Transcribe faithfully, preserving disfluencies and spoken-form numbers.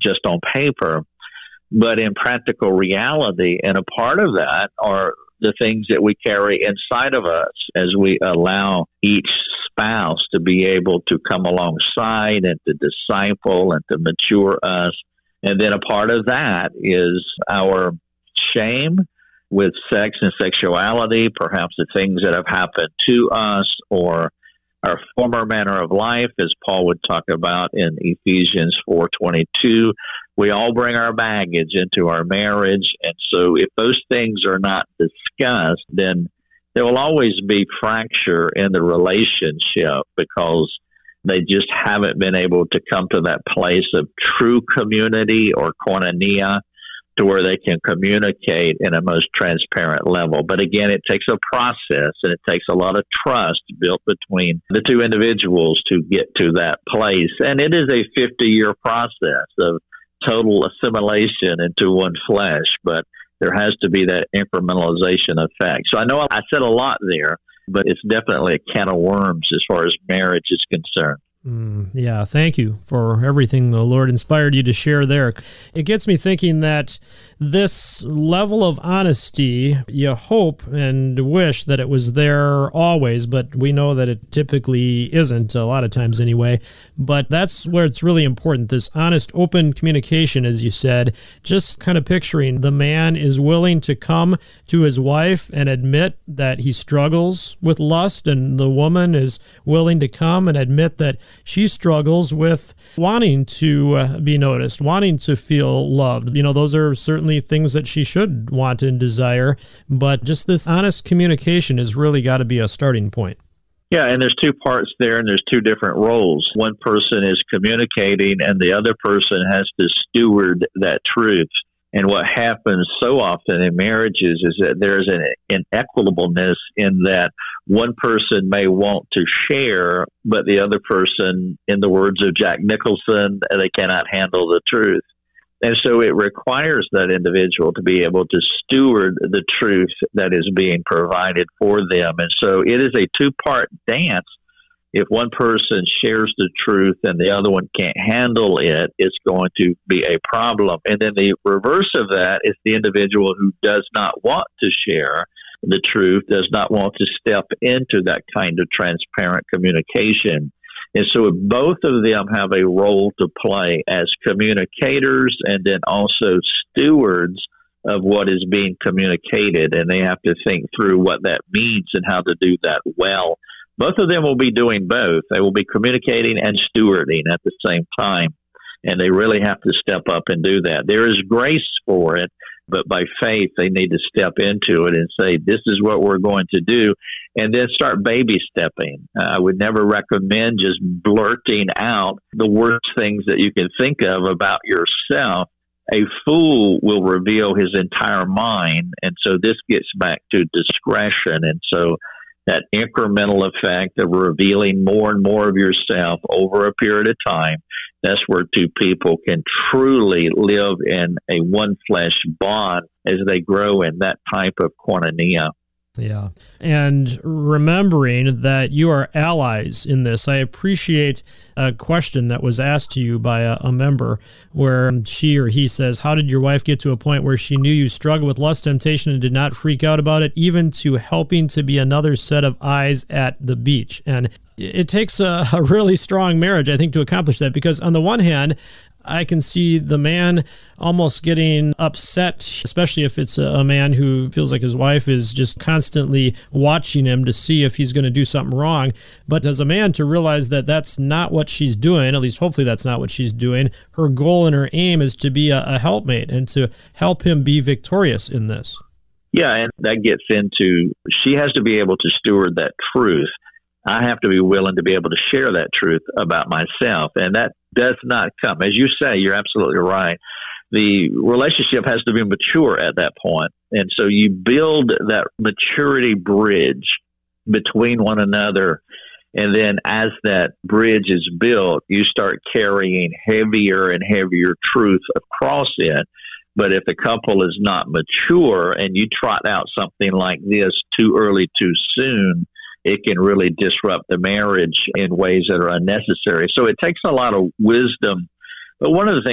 just on paper, but in practical reality. And a part of that are the things that we carry inside of us as we allow each spouse to be able to come alongside and to disciple and to mature us. And then a part of that is our shame with sex and sexuality, perhaps the things that have happened to us or our former manner of life, as Paul would talk about in Ephesians four twenty-two. We all bring our baggage into our marriage. And so if those things are not discussed, then there will always be fracture in the relationship because they just haven't been able to come to that place of true community or koinonia to where they can communicate in a most transparent level. But again, it takes a process and it takes a lot of trust built between the two individuals to get to that place. And it is a fifty-year process of total assimilation into one flesh, but there has to be that incrementalization effect. So I know I said a lot there, but it's definitely a can of worms as far as marriage is concerned. Mm, yeah, thank you for everything the Lord inspired you to share there. It gets me thinking that this level of honesty, you hope and wish that it was there always, but we know that it typically isn't, a lot of times anyway. But that's where it's really important, this honest, open communication, as you said, just kind of picturing the man is willing to come to his wife and admit that he struggles with lust, and the woman is willing to come and admit that she struggles with wanting to uh, be noticed, wanting to feel loved. You know, those are certainly things that she should want and desire, but just this honest communication has really got to be a starting point. Yeah, and there's two parts there, and there's two different roles. One person is communicating, and the other person has to steward that truth. And what happens so often in marriages is that there's an inequitableness in that one person may want to share, but the other person, in the words of Jack Nicholson, they cannot handle the truth. And so it requires that individual to be able to steward the truth that is being provided for them. And so it is a two-part dance. If one person shares the truth and the other one can't handle it, it's going to be a problem. And then the reverse of that is the individual who does not want to share the truth, does not want to step into that kind of transparent communication. And so both of them have a role to play as communicators and then also stewards of what is being communicated. And they have to think through what that means and how to do that well. Both of them will be doing both. They will be communicating and stewarding at the same time. And they really have to step up and do that. There is grace for it, but by faith, they need to step into it and say, this is what we're going to do, and then start baby stepping. Uh, I would never recommend just blurting out the worst things that you can think of about yourself. A fool will reveal his entire mind, and so this gets back to discretion. And so that incremental effect of revealing more and more of yourself over a period of time, that's where two people can truly live in a one flesh bond as they grow in that type of koinonia. Yeah. And remembering that you are allies in this, I appreciate a question that was asked to you by a, a member where she or he says, how did your wife get to a point where she knew you struggled with lust temptation and did not freak out about it, even to helping to be another set of eyes at the beach? And it takes a, a really strong marriage, I think, to accomplish that, because on the one hand, I can see the man almost getting upset, especially if it's a man who feels like his wife is just constantly watching him to see if he's going to do something wrong. But as a man, to realize that that's not what she's doing, at least hopefully that's not what she's doing. Her goal and her aim is to be a, a helpmate and to help him be victorious in this. Yeah, and that gets into, she has to be able to steward that truth. I have to be willing to be able to share that truth about myself. And that does not come. As you say, you're absolutely right. The relationship has to be mature at that point. And so you build that maturity bridge between one another. And then as that bridge is built, you start carrying heavier and heavier truth across it. But if the couple is not mature and you trot out something like this too early, too soon, it can really disrupt the marriage in ways that are unnecessary. So it takes a lot of wisdom. But one of the things